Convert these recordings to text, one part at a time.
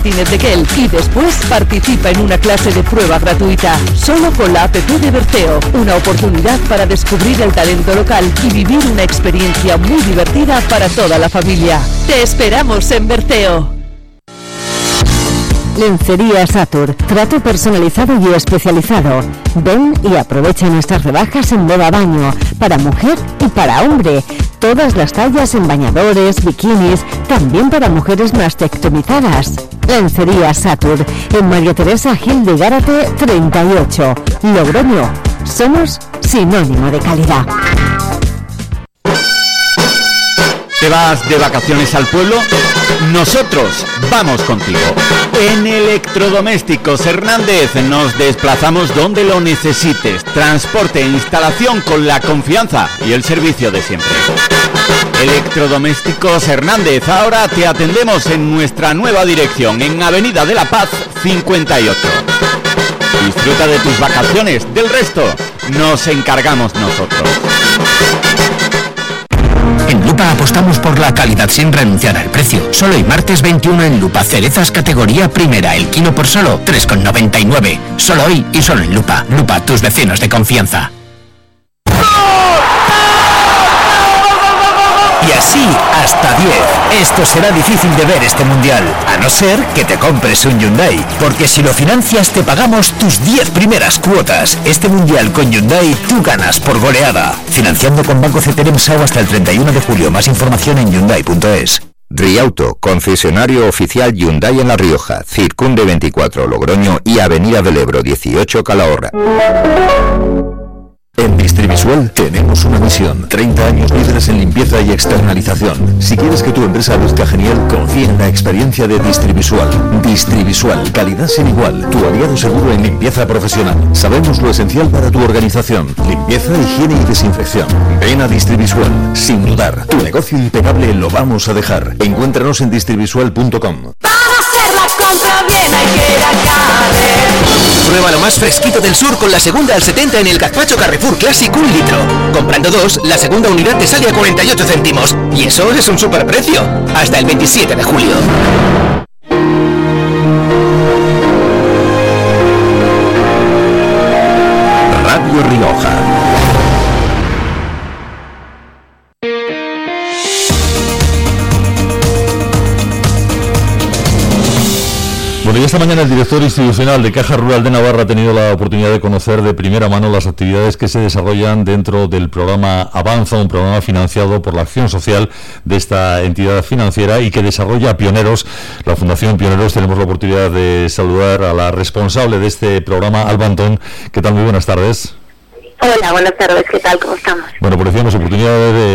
Martínez de Quel y después participa en una clase de prueba gratuita. Solo con la app de Berceo. Una oportunidad para descubrir el talento local y vivir una experiencia muy divertida para toda la familia. Te esperamos en Berceo. Lencería Satur, trato personalizado y especializado. Ven y aprovecha nuestras rebajas en moda baño, para mujer y para hombre. Todas las tallas en bañadores, bikinis, también para mujeres mastectomizadas. Lencería Satur, en María Teresa Gil de Gárate 38, Logroño. Somos sinónimo de calidad. ¿Te vas de vacaciones al pueblo? Nosotros vamos contigo. En Electrodomésticos Hernández nos desplazamos donde lo necesites. Transporte e instalación con la confianza y el servicio de siempre. Electrodomésticos Hernández, ahora te atendemos en nuestra nueva dirección, en Avenida de la Paz 58. Disfruta de tus vacaciones, del resto nos encargamos nosotros. En Lupa apostamos por la calidad sin renunciar al precio. Solo hoy martes 21 en Lupa, cerezas categoría primera, el kilo por solo 3,99. Solo hoy y solo en Lupa. Lupa, tus vecinos de confianza. Y así hasta 10. Esto será difícil de ver este mundial, a no ser que te compres un Hyundai, porque si lo financias te pagamos tus 10 primeras cuotas. Este mundial con Hyundai tú ganas por goleada. Financiando con Banco CTLM SAU hasta el 31 de julio. Más información en Hyundai.es. Riauto, concesionario oficial Hyundai en La Rioja, Circunde 24 Logroño y Avenida del Ebro 18 Calahorra. En Distrivisual tenemos una misión: 30 años líderes en limpieza y externalización. Si quieres que tu empresa luzca genial, confía en la experiencia de Distrivisual. Distrivisual, calidad sin igual, tu aliado seguro en limpieza profesional. Sabemos lo esencial para tu organización: limpieza, higiene y desinfección. Ven a Distrivisual, sin dudar. Tu negocio impecable lo vamos a dejar. Encuéntranos en distrivisual.com. Para hacer la compra bien hay que ir a Carrefour. Prueba lo más fresquito del sur con la segunda al 70 en el gazpacho Carrefour Classic 1 litro. Comprando 2, la segunda unidad te sale a 48 céntimos. Y eso es un superprecio. Hasta el 27 de julio. Radio Rioja. Bueno, y esta mañana el director institucional de Caja Rural de Navarra ha tenido la oportunidad de conocer de primera mano las actividades que se desarrollan dentro del programa Avanza, un programa financiado por la acción social de esta entidad financiera y que desarrolla Pioneros, la Fundación Pioneros. Tenemos la oportunidad de saludar a la responsable de este programa, Alba Antón. ¿Qué tal? Muy buenas tardes. Hola, buenas tardes, ¿qué tal? ¿Cómo estamos? Bueno, pues decíamos, oportunidad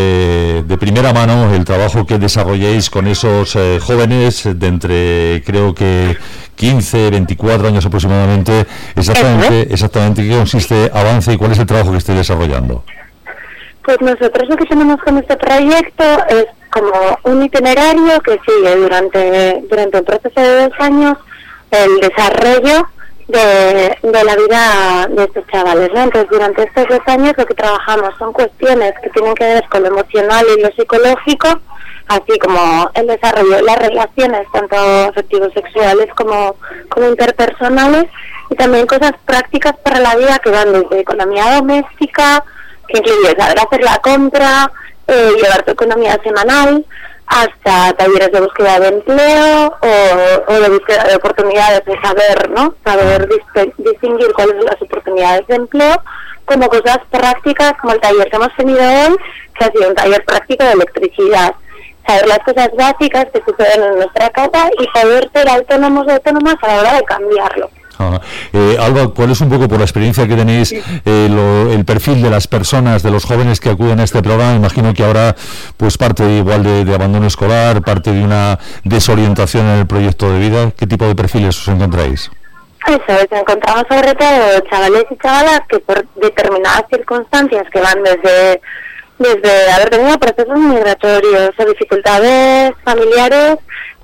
de primera mano el trabajo que desarrolléis con esos jóvenes de entre, creo que 15, 24 años aproximadamente. Exactamente qué consiste Avanza y cuál es el trabajo que estáis desarrollando. Pues nosotros lo que tenemos con este proyecto es como un itinerario que sigue durante un proceso de 2 años el desarrollo de la vida de estos chavales, ¿no? Entonces, durante estos 2 años lo que trabajamos son cuestiones que tienen que ver con lo emocional y lo psicológico, así como el desarrollo de las relaciones, tanto afectivo-sexuales como interpersonales, y también cosas prácticas para la vida que van desde economía doméstica, que incluye saber hacer la compra, llevar tu economía semanal, hasta talleres de búsqueda de empleo o de búsqueda de oportunidades, de saber distinguir cuáles son las oportunidades de empleo, como cosas prácticas como el taller que hemos tenido hoy, que ha sido un taller práctico de electricidad. Saber las cosas básicas que suceden en nuestra casa y poder ser autónomos o autónomas a la hora de cambiarlo. Alba, ¿cuál es un poco, por la experiencia que tenéis, el perfil de las personas, de los jóvenes que acuden a este programa? Imagino que habrá pues parte igual de abandono escolar, parte de una desorientación en el proyecto de vida. ¿Qué tipo de perfiles os encontráis? Eso es, encontramos sobre todo chavales y chavalas que por determinadas circunstancias que van desde haber tenido procesos migratorios o dificultades familiares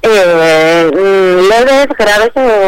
leves, graves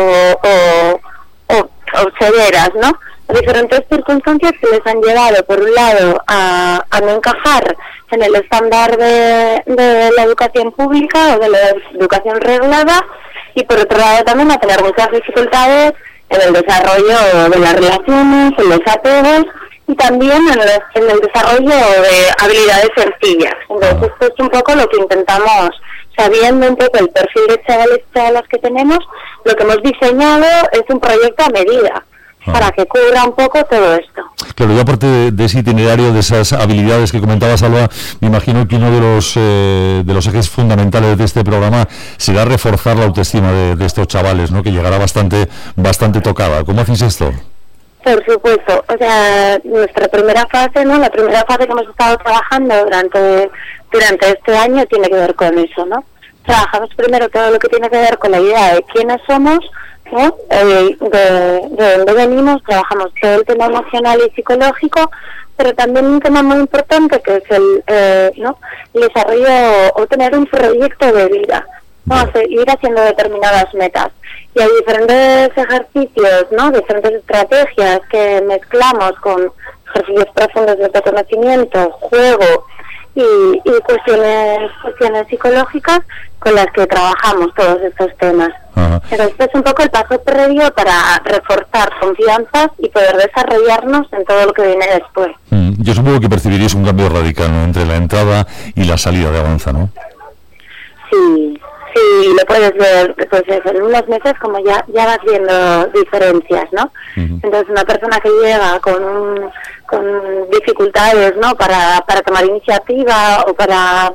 o severas, ¿no? Diferentes circunstancias que les han llevado, por un lado, a no encajar en el estándar de la educación pública o de la educación reglada, y por otro lado también a tener muchas dificultades en el desarrollo de las relaciones, en los apegos y también en el desarrollo de habilidades sencillas. Entonces esto es un poco lo que intentamos, sabiendo un poco el perfil de chavales y chavalas que tenemos, lo que hemos diseñado es un proyecto a medida para que cubra un poco todo esto. Claro, y aparte de ese itinerario, de esas habilidades que comentaba Salva, me imagino que uno de los ejes fundamentales de este programa será reforzar la autoestima de estos chavales, ¿no? Que llegará bastante tocada. ¿Cómo hacéis esto? Por supuesto, o sea, nuestra primera fase, ¿no? La primera fase que hemos estado trabajando durante este año tiene que ver con eso, ¿no? Trabajamos primero todo lo que tiene que ver con la idea de quiénes somos, ¿no? De dónde venimos, trabajamos todo el tema emocional y psicológico, pero también un tema muy importante que es el desarrollo o tener un proyecto de vida, ¿no? Ir haciendo determinadas metas. Y hay diferentes ejercicios, ¿no? Diferentes estrategias que mezclamos con ejercicios profundos de autoconocimiento, juego y cuestiones psicológicas con las que trabajamos todos estos temas. Ajá. Pero este es un poco el paso previo para reforzar confianzas y poder desarrollarnos en todo lo que viene después. Yo supongo que percibiríais un cambio radical, ¿no? Entre la entrada y la salida de Avanza, ¿no? Sí, lo puedes ver, pues en unos meses como ya vas viendo diferencias, ¿no? Entonces una persona que llega con dificultades, ¿no? Para tomar iniciativa o para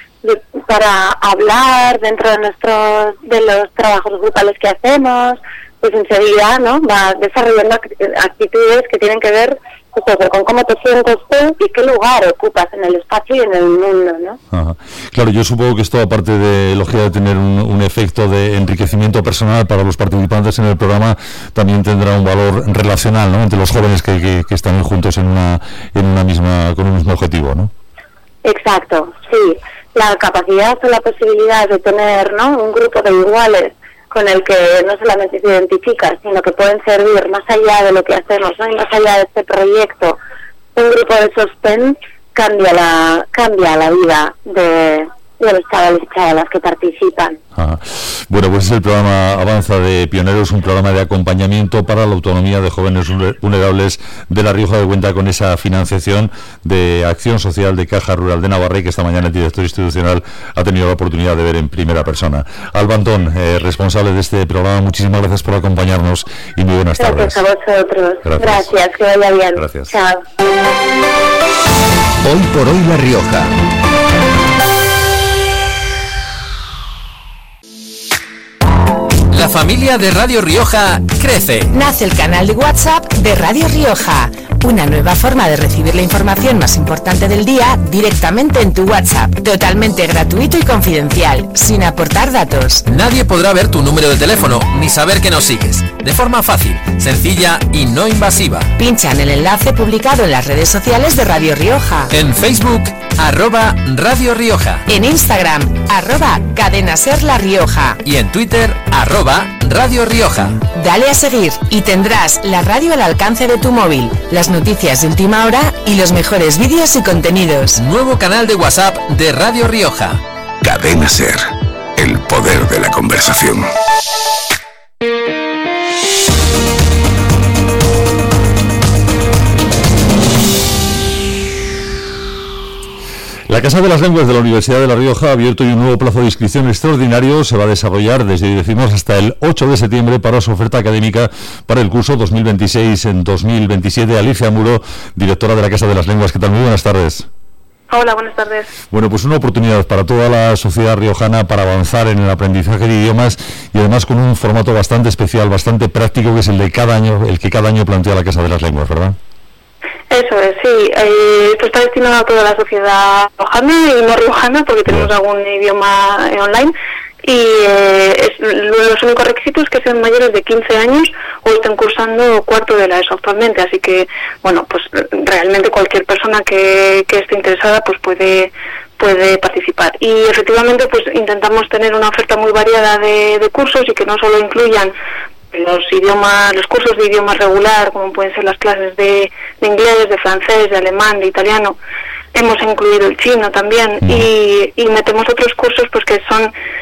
hablar dentro de los trabajos grupales que hacemos, pues enseguida, ¿no? Va desarrollando actitudes que tienen que ver pues, con cómo te sientes tú y qué lugar ocupas en el espacio y en el mundo, ¿no? Ajá. Claro, yo supongo que esto, aparte de lógica de tener un efecto de enriquecimiento personal para los participantes en el programa, también tendrá un valor relacional, ¿no? Entre los jóvenes que están juntos con un mismo objetivo, ¿no? Exacto, sí. La capacidad o la posibilidad de tener, ¿no? Un grupo de iguales con el que no solamente se identifica, sino que pueden servir más allá de lo que hacemos, ¿no? Y más allá de este proyecto, un grupo de sostén cambia la vida de los chavales y chavalas que participan. Ajá. Bueno, pues es el programa Avanza de Pioneros, un programa de acompañamiento para la autonomía de jóvenes vulnerables de La Rioja, de cuenta con esa financiación de Acción Social de Caja Rural de Navarra, y que esta mañana el director institucional ha tenido la oportunidad de ver en primera persona. Alba Antón, responsable de este programa, muchísimas gracias por acompañarnos y muy buenas tardes. Gracias a vosotros. Gracias, que vaya bien. Gracias. Chao. Hoy por hoy La Rioja. La familia de Radio Rioja crece. Nace el canal de WhatsApp de Radio Rioja, una nueva forma de recibir la información más importante del día directamente en tu WhatsApp, totalmente gratuito y confidencial, sin aportar datos. Nadie podrá ver tu número de teléfono ni saber que nos sigues. De forma fácil, sencilla y no invasiva. Pincha en el enlace publicado en las redes sociales de Radio Rioja. En Facebook, @Radio Rioja. En Instagram, @Cadena Ser La Rioja. Y en Twitter, @Radio Rioja. Dale a seguir y tendrás la radio al alcance de tu móvil, las noticias de última hora y los mejores vídeos y contenidos. Nuevo canal de WhatsApp de Radio Rioja. Cadena Ser, el poder de la conversación. La Casa de las Lenguas de la Universidad de La Rioja ha abierto hoy un nuevo plazo de inscripción extraordinario. Se va a desarrollar desde, decimos, hasta el 8 de septiembre para su oferta académica para el curso 2026-2027. Alicia Muro, directora de la Casa de las Lenguas. ¿Qué tal? Muy buenas tardes. Hola, buenas tardes. Bueno, pues una oportunidad para toda la sociedad riojana para avanzar en el aprendizaje de idiomas, y además con un formato bastante especial, bastante práctico, que es el que cada año plantea la Casa de las Lenguas, ¿verdad? Eso es, sí. Esto está destinado a toda la sociedad riojana y no riojana, porque tenemos algún idioma online, y los únicos requisitos es que sean mayores de 15 años o estén cursando cuarto de la ESO actualmente. Así que, bueno, pues realmente cualquier persona que esté interesada pues puede participar. Y efectivamente pues intentamos tener una oferta muy variada de cursos, y que no solo incluyan los cursos de idioma regular, como pueden ser las clases de inglés, de francés, de alemán, de italiano. Hemos incluido el chino también, y metemos otros cursos pues que son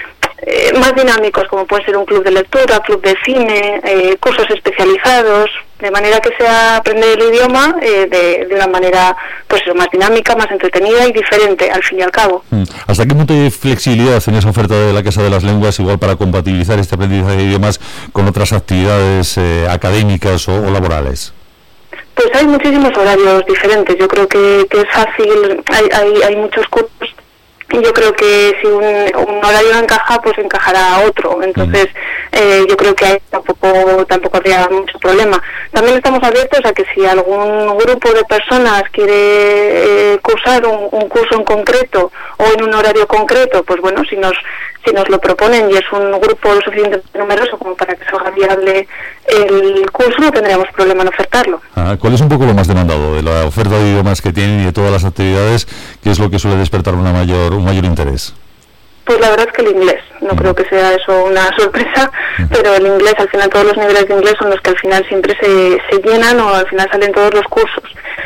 más dinámicos, como puede ser un club de lectura, club de cine, cursos especializados, de manera que sea aprender el idioma de una manera pues más dinámica, más entretenida y diferente, al fin y al cabo. ¿Hasta qué punto hay flexibilidad en esa oferta de la Casa de las Lenguas, igual para compatibilizar este aprendizaje de idiomas con otras actividades académicas o laborales? Pues hay muchísimos horarios diferentes. Yo creo que es fácil, hay muchos cursos. Y yo creo que si un horario encaja, pues encajará otro. Entonces, yo creo que ahí tampoco habría mucho problema. También estamos abiertos a que si algún grupo de personas quiere cursar un curso en concreto o en un horario concreto, pues bueno, si nos lo proponen y es un grupo lo suficientemente numeroso como para que salga viable el curso, no tendríamos problema en ofertarlo. ¿Cuál es un poco lo más demandado de la oferta de idiomas que tienen y de todas las actividades? ¿Qué es lo que suele despertar un mayor interés? Pues la verdad es que el inglés, no creo que sea eso una sorpresa, pero el inglés, al final todos los niveles de inglés son los que al final siempre se llenan o al final salen todos los cursos.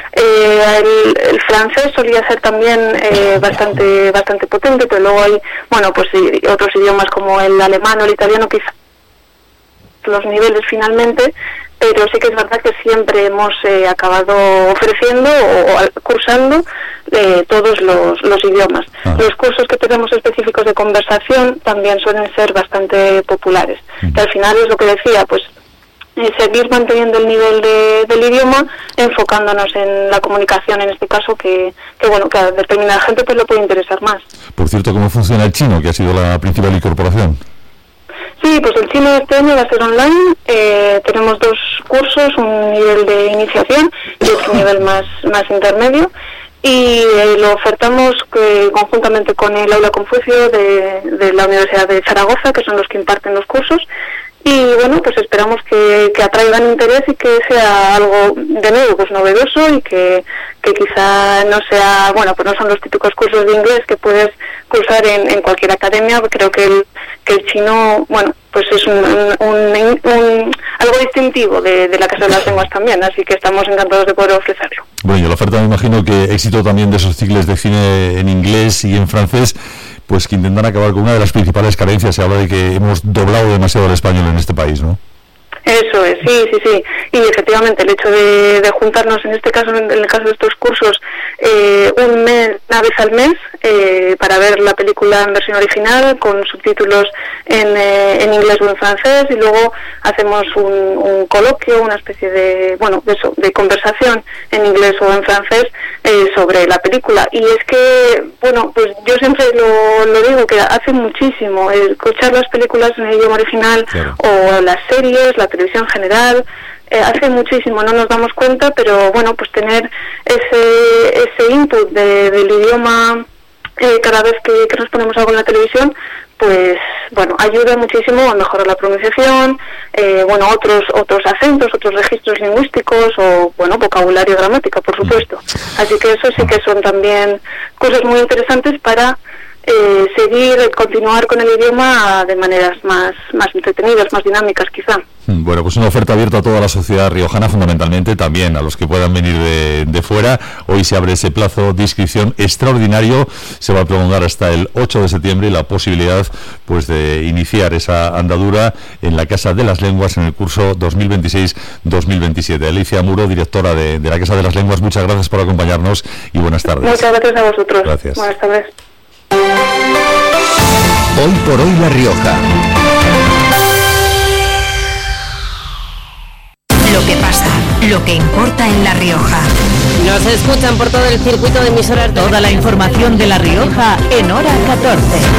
El francés solía ser también bastante potente, pero luego hay, bueno, pues otros idiomas como el alemán o el italiano, quizás los niveles finalmente, pero sí que es verdad que siempre hemos acabado ofreciendo o cursando todos los idiomas. Los cursos que tenemos específicos de conversación también suelen ser bastante populares. Que al final es lo que decía, pues seguir manteniendo el nivel del idioma, enfocándonos en la comunicación, en este caso, que bueno, que a determinada gente pues le puede interesar más. Por cierto, ¿cómo funciona el chino, que ha sido la principal incorporación? Sí, pues el chino este año va a ser online. Tenemos 2 cursos, un nivel de iniciación y otro nivel más intermedio. Y lo ofertamos conjuntamente con el Aula Confucio de la Universidad de Zaragoza, que son los que imparten los cursos. Y bueno, pues esperamos que atraigan interés y que sea algo de nuevo, pues novedoso y que quizá no sea, bueno, pues no son los típicos cursos de inglés que puedes cursar en cualquier academia. Creo que el chino, bueno, pues es algo distintivo de la Casa de las Lenguas también, así que estamos encantados de poder ofrecerlo. Bueno, yo la oferta me imagino que éxito también de esos ciclos de cine en inglés y en francés, pues que intentan acabar con una de las principales carencias. Se habla de que hemos doblado demasiado el español en este país, ¿no? Eso es, sí. Y efectivamente el hecho de juntarnos, en este caso, en el caso de estos cursos, una vez al mes, para ver la película en versión original, con subtítulos en inglés o en francés, y luego hacemos un coloquio, una especie de conversación en inglés o en francés sobre la película. Y es que, bueno, pues yo siempre lo digo, que hace muchísimo escuchar las películas en el idioma original, claro, o las series, la televisión en general, hace muchísimo, no nos damos cuenta, pero bueno, pues tener ese input del idioma cada vez que nos ponemos algo en la televisión, pues bueno, ayuda muchísimo a mejorar la pronunciación, otros acentos, otros registros lingüísticos o bueno, vocabulario, gramática, por supuesto. Así que eso sí que son también cosas muy interesantes para continuar con el idioma de maneras más entretenidas, más dinámicas quizá. Bueno, pues una oferta abierta a toda la sociedad riojana, fundamentalmente también a los que puedan venir de fuera. Hoy se abre ese plazo de inscripción extraordinario, se va a prolongar hasta el 8 de septiembre la posibilidad pues de iniciar esa andadura en la Casa de las Lenguas en el curso 2026-2027. Alicia Muro, directora de la Casa de las Lenguas, muchas gracias por acompañarnos y buenas tardes. Muchas gracias a vosotros. Gracias. Buenas tardes. Hoy por hoy La Rioja. Lo que pasa, lo que importa en La Rioja. Nos escuchan por todo el circuito de emisoras. Toda la información de La Rioja en hora 14.